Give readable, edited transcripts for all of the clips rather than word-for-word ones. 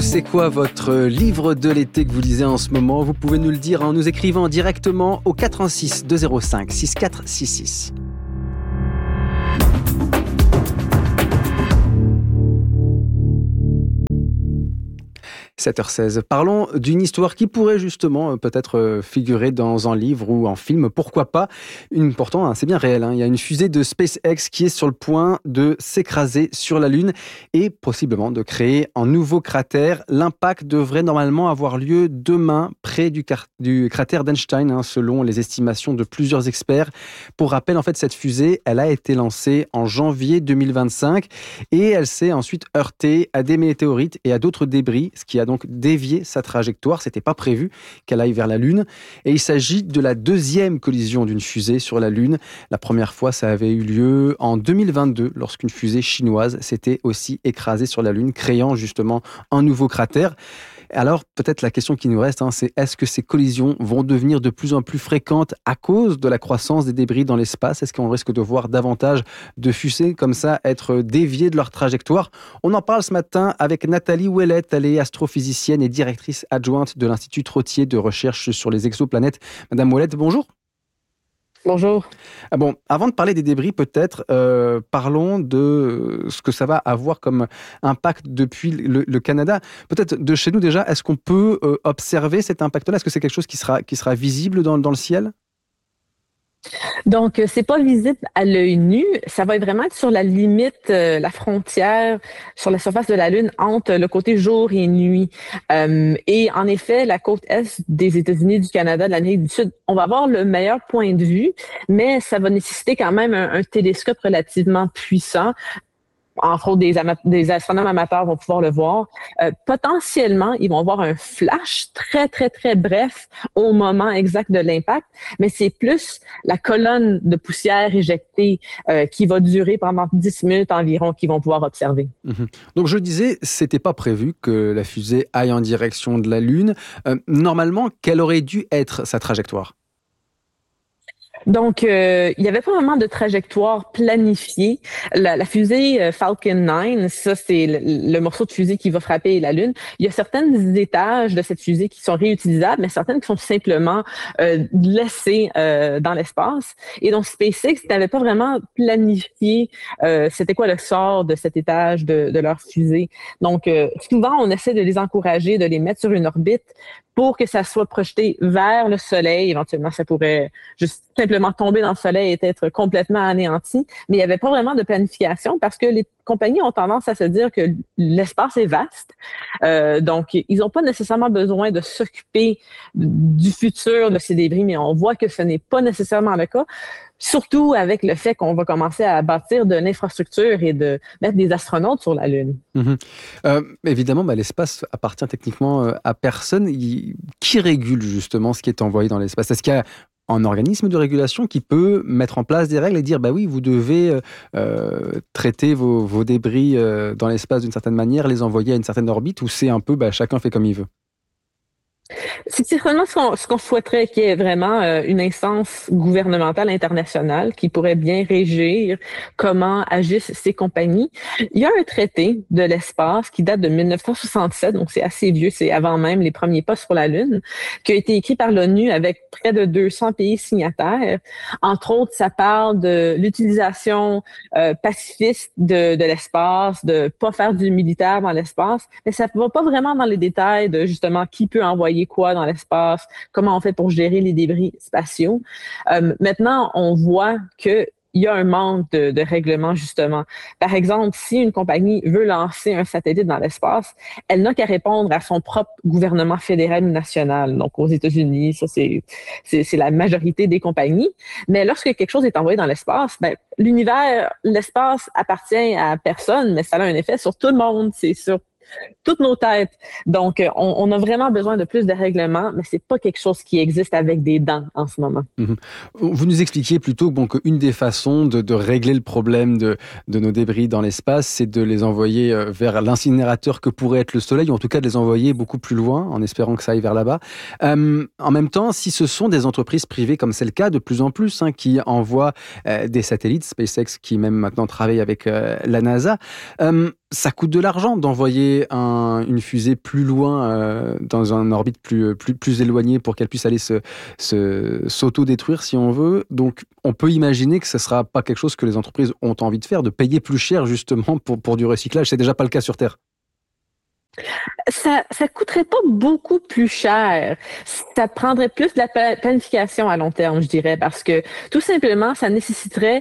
c'est quoi votre livre de l'été que vous lisez en ce moment? Vous pouvez nous le dire en nous écrivant directement au 86 205 6466. 7h16. Parlons d'une histoire qui pourrait justement peut-être figurer dans un livre ou en film. Pourquoi pas? Pourtant, c'est bien réel. Il y a une fusée de SpaceX qui est sur le point de s'écraser sur la Lune et possiblement de créer un nouveau cratère. L'impact devrait normalement avoir lieu demain près du cratère d'Einstein, selon les estimations de plusieurs experts. Pour rappel, en fait, cette fusée, elle a été lancée en janvier 2025 et elle s'est ensuite heurtée à des météorites et à d'autres débris, ce qui a donc dévié sa trajectoire. C'était pas prévu qu'elle aille vers la Lune. Et il s'agit de la deuxième collision d'une fusée sur la Lune. La première fois, ça avait eu lieu en 2022, lorsqu'une fusée chinoise s'était aussi écrasée sur la Lune, créant justement un nouveau cratère. Alors, peut-être la question qui nous reste, c'est est-ce que ces collisions vont devenir de plus en plus fréquentes à cause de la croissance des débris dans l'espace? Est-ce qu'on risque de voir davantage de fusées comme ça être déviées de leur trajectoire? On en parle ce matin avec Nathalie Ouellette. Elle est astrophysicienne et directrice adjointe de l'Institut Trottier de recherche sur les exoplanètes. Madame Ouellette, bonjour. Bonjour. Bon, avant de parler des débris, peut-être, parlons de ce que ça va avoir comme impact depuis le Canada. Peut-être de chez nous déjà, est-ce qu'on peut observer cet impact-là? Est-ce que c'est quelque chose qui sera visible dans le ciel? Donc, c'est pas visible à l'œil nu. Ça va vraiment être sur la limite, la frontière, sur la surface de la Lune entre le côté jour et nuit. Et en effet, la côte est des États-Unis, du Canada, de l'Amérique du Sud, on va avoir le meilleur point de vue, mais ça va nécessiter quand même un télescope relativement puissant. Entre autres, des astronomes amateurs vont pouvoir le voir. Potentiellement, ils vont avoir un flash très, très, très bref au moment exact de l'impact, mais c'est plus la colonne de poussière éjectée qui va durer pendant 10 minutes environ qu'ils vont pouvoir observer. Donc, je disais, c'était pas prévu que la fusée aille en direction de la Lune. Normalement, quelle aurait dû être sa trajectoire? Donc, il n'y avait pas vraiment de trajectoire planifiée. La fusée Falcon 9, ça, c'est le morceau de fusée qui va frapper la Lune. Il y a certaines étages de cette fusée qui sont réutilisables, mais certaines qui sont simplement laissées dans l'espace. Et donc, SpaceX n'avait pas vraiment planifié c'était quoi le sort de cet étage de leur fusée. Donc, souvent, on essaie de les encourager, de les mettre sur une orbite pour que ça soit projeté vers le Soleil. Éventuellement, ça pourrait juste simplement tomber dans le Soleil et être complètement anéanti. Mais il n'y avait pas vraiment de planification parce que les compagnies ont tendance à se dire que l'espace est vaste. Donc, ils n'ont pas nécessairement besoin de s'occuper du futur de ces débris, mais on voit que ce n'est pas nécessairement le cas. Surtout avec le fait qu'on va commencer à bâtir de l'infrastructure et de mettre des astronautes sur la Lune. Évidemment, l'espace appartient techniquement à personne. Qui régule justement ce qui est envoyé dans l'espace? Est-ce qu'il y a un organisme de régulation qui peut mettre en place des règles et dire oui, vous devez traiter vos débris dans l'espace d'une certaine manière, les envoyer à une certaine orbite, ou c'est un peu chacun fait comme il veut? C'est certainement ce qu'on souhaiterait, qu'il y ait vraiment une instance gouvernementale internationale qui pourrait bien régir comment agissent ces compagnies. Il y a un traité de l'espace qui date de 1967, donc c'est assez vieux, c'est avant même les premiers pas sur la Lune, qui a été écrit par l'ONU avec près de 200 pays signataires. Entre autres, ça parle de l'utilisation pacifiste de l'espace, de pas faire du militaire dans l'espace, mais ça ne va pas vraiment dans les détails de justement qui peut envoyer quoi dans l'espace, comment on fait pour gérer les débris spatiaux. Maintenant, on voit qu'il y a un manque de règlement, justement. Par exemple, si une compagnie veut lancer un satellite dans l'espace, elle n'a qu'à répondre à son propre gouvernement fédéral ou national. Donc, aux États-Unis, ça, c'est la majorité des compagnies. Mais lorsque quelque chose est envoyé dans l'espace, l'espace appartient à personne, mais ça a un effet sur tout le monde. C'est sur toutes nos têtes. Donc, on a vraiment besoin de plus de règlements, mais c'est pas quelque chose qui existe avec des dents en ce moment. Vous nous expliquiez plutôt qu'une des façons de régler le problème de nos débris dans l'espace, c'est de les envoyer vers l'incinérateur que pourrait être le Soleil, ou en tout cas de les envoyer beaucoup plus loin, en espérant que ça aille vers là-bas. En même temps, si ce sont des entreprises privées, comme c'est le cas de plus en plus, qui envoient des satellites, SpaceX qui même maintenant travaille avec la NASA, ça coûte de l'argent d'envoyer une fusée plus loin, dans un orbite plus éloigné pour qu'elle puisse aller s'auto-détruire si on veut. Donc, on peut imaginer que ce ne sera pas quelque chose que les entreprises ont envie de faire, de payer plus cher justement pour du recyclage. C'est déjà pas le cas sur Terre. Ça coûterait pas beaucoup plus cher. Ça prendrait plus de la planification à long terme, je dirais, parce que tout simplement, ça nécessiterait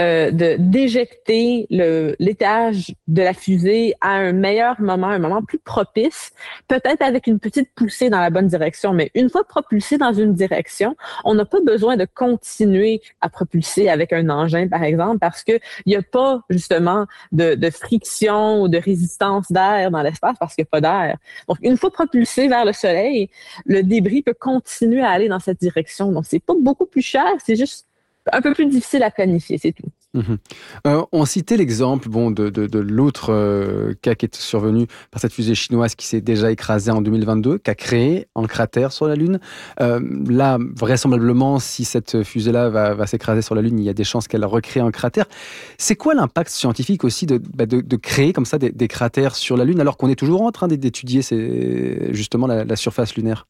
d'éjecter l'étage de la fusée à un meilleur moment, un moment plus propice, peut-être avec une petite poussée dans la bonne direction. Mais une fois propulsé dans une direction, on n'a pas besoin de continuer à propulser avec un engin, par exemple, parce que il n'y a pas justement de friction ou de résistance d'air dans l'espace parce qu'il n'y a pas d'air. Donc, une fois propulsé vers le Soleil, le débris peut continuer à aller dans cette direction. Donc, c'est pas beaucoup plus cher, c'est juste un peu plus difficile à planifier, c'est tout. Mmh. On citait l'exemple de l'autre cas qui est survenu par cette fusée chinoise qui s'est déjà écrasée en 2022, qui a créé un cratère sur la Lune. Là, vraisemblablement, si cette fusée-là va s'écraser sur la Lune, il y a des chances qu'elle recrée un cratère. C'est quoi l'impact scientifique aussi de créer comme ça des cratères sur la Lune alors qu'on est toujours en train d'étudier justement la surface lunaire?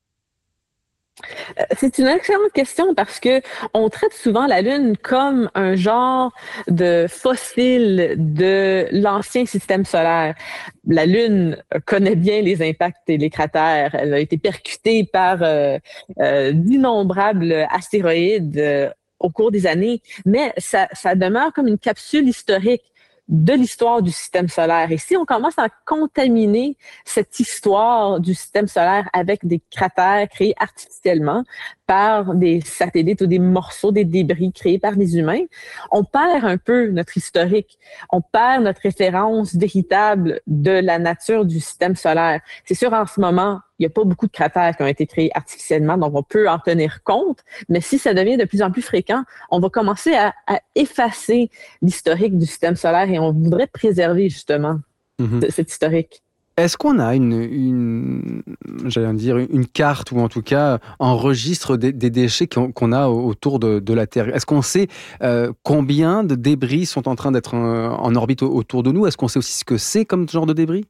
C'est une excellente question parce que on traite souvent la Lune comme un genre de fossile de l'ancien système solaire. La Lune connaît bien les impacts et les cratères. Elle a été percutée par d'innombrables astéroïdes au cours des années, mais ça demeure comme une capsule historique de l'histoire du système solaire. Et si on commence à contaminer cette histoire du système solaire avec des cratères créés artificiellement par des satellites ou des morceaux, des débris créés par des humains, on perd un peu notre historique. On perd notre référence véritable de la nature du système solaire. C'est sûr, en ce moment, il n'y a pas beaucoup de cratères qui ont été créés artificiellement, donc on peut en tenir compte. Mais si ça devient de plus en plus fréquent, on va commencer à effacer l'historique du système solaire et on voudrait préserver justement cet historique. Est-ce qu'on a j'allais dire une carte ou en tout cas un registre des déchets qu'on a autour de la Terre? Est-ce qu'on sait combien de débris sont en train d'être en orbite autour de nous? Est-ce qu'on sait aussi ce que c'est comme genre de débris?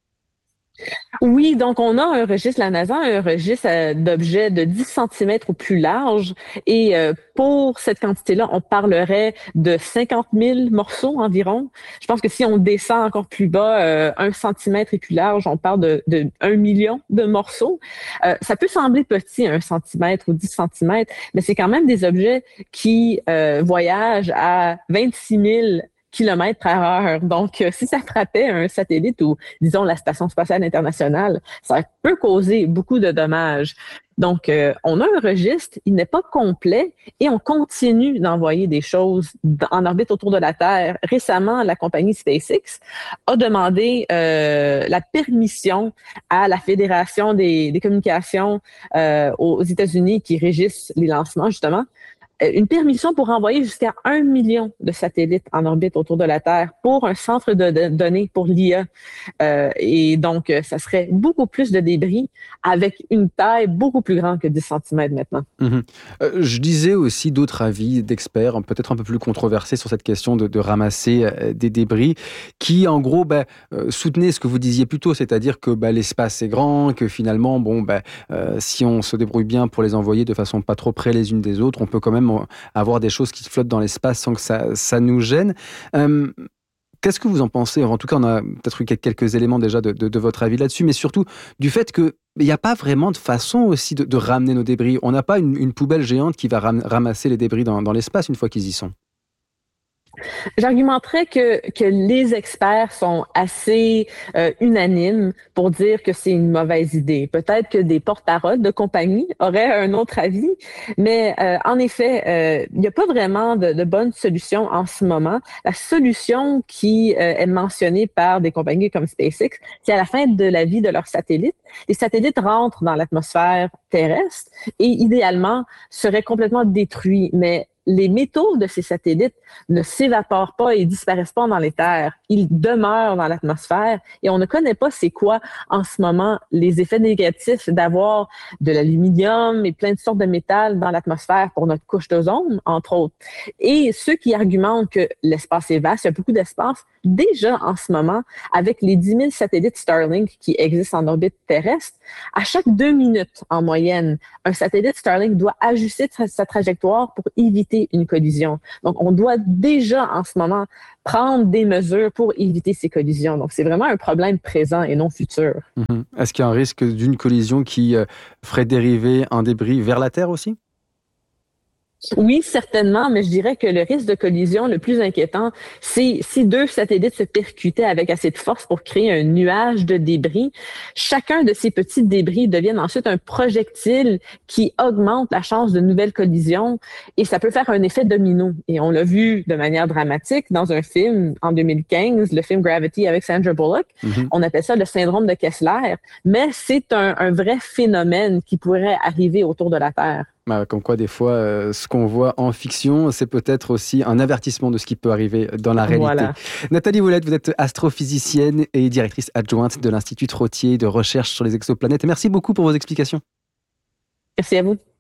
Oui, donc on a un registre, la NASA a un registre d'objets de 10 centimètres au plus large et pour cette quantité-là, on parlerait de 50 000 morceaux environ. Je pense que si on descend encore plus bas, 1 centimètre et plus large, on parle de 1 million de morceaux. Ça peut sembler petit, 1 centimètre ou 10 centimètres, mais c'est quand même des objets qui voyagent à 26 000 kilomètres par heure. Donc, si ça frappait un satellite ou, disons, la Station spatiale internationale, ça peut causer beaucoup de dommages. Donc, on a un registre, il n'est pas complet et on continue d'envoyer des choses en orbite autour de la Terre. Récemment, la compagnie SpaceX a demandé la permission à la Fédération des communications aux États-Unis qui régissent les lancements, justement, une permission pour envoyer jusqu'à 1 million de satellites en orbite autour de la Terre pour un centre de données pour l'IA. Et donc, ça serait beaucoup plus de débris avec une taille beaucoup plus grande que 10 centimètres maintenant. Je disais aussi d'autres avis d'experts, peut-être un peu plus controversés sur cette question de ramasser des débris, qui en gros soutenaient ce que vous disiez plus tôt, c'est-à-dire que l'espace est grand, que finalement, si on se débrouille bien pour les envoyer de façon pas trop près les unes des autres, on peut quand même avoir des choses qui flottent dans l'espace sans que ça nous gêne. Qu'est-ce que vous en pensez? En tout cas, on a peut-être eu quelques éléments déjà de votre avis là-dessus, mais surtout du fait qu'il n'y a pas vraiment de façon aussi de ramener nos débris. On n'a pas une poubelle géante qui va ramasser les débris dans l'espace une fois qu'ils y sont. J'argumenterais que les experts sont assez unanimes pour dire que c'est une mauvaise idée. Peut-être que des porte-paroles de compagnie auraient un autre avis, mais en effet, il n'y a pas vraiment de bonne solution en ce moment. La solution qui est mentionnée par des compagnies comme SpaceX, c'est à la fin de la vie de leurs satellites. Les satellites rentrent dans l'atmosphère terrestre et idéalement seraient complètement détruits, mais les métaux de ces satellites ne s'évaporent pas et disparaissent pas dans les terres. Ils demeurent dans l'atmosphère et on ne connaît pas c'est quoi en ce moment les effets négatifs d'avoir de l'aluminium et plein de sortes de métal dans l'atmosphère pour notre couche d'ozone, entre autres. Et ceux qui argumentent que l'espace est vaste, il y a beaucoup d'espace, déjà en ce moment, avec les 10 000 satellites Starlink qui existent en orbite terrestre, à chaque 2 minutes en moyenne, un satellite Starlink doit ajuster sa trajectoire pour éviter une collision. Donc, on doit déjà en ce moment prendre des mesures pour éviter ces collisions. Donc, c'est vraiment un problème présent et non futur. Est-ce qu'il y a un risque d'une collision qui ferait dériver un débris vers la Terre aussi? Oui, certainement, mais je dirais que le risque de collision le plus inquiétant, c'est si deux satellites se percutaient avec assez de force pour créer un nuage de débris. Chacun de ces petits débris devient ensuite un projectile qui augmente la chance de nouvelles collisions et ça peut faire un effet domino. Et on l'a vu de manière dramatique dans un film en 2015, le film Gravity avec Sandra Bullock. On appelle ça le syndrome de Kessler, mais c'est un vrai phénomène qui pourrait arriver autour de la Terre. Comme quoi, des fois, ce qu'on voit en fiction, c'est peut-être aussi un avertissement de ce qui peut arriver dans la réalité. Voilà. Nathalie Voulette, vous êtes astrophysicienne et directrice adjointe de l'Institut Trottier de recherche sur les exoplanètes. Merci beaucoup pour vos explications. Merci à vous.